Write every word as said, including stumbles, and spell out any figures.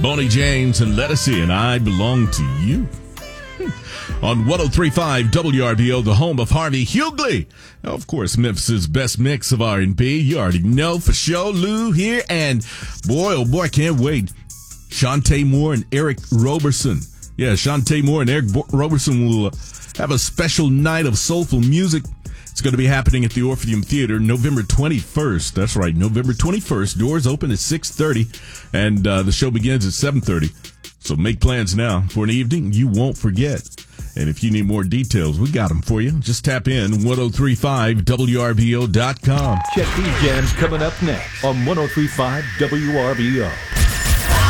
Bonnie James and Let Us In, I Belong to You. On one oh three point five W R B O, the home of Harvey Hughley. Of course, Memphis's best mix of R and B. You already know for sure. Lou here, and boy, oh boy, I can't wait. Shantae Moore and Eric Roberson. Yeah, Shantae Moore and Eric Bo- Roberson will uh, have a special night of soulful music. It's going to be happening at the Orpheum Theater November twenty-first. That's right, November twenty-first. Doors open at six thirty, and uh, the show begins at seven thirty. So make plans now for an evening you won't forget. And if you need more details, we got them for you. Just tap in one oh three point five W R B O dot com. Check these jams coming up next on one oh three point five W R B O.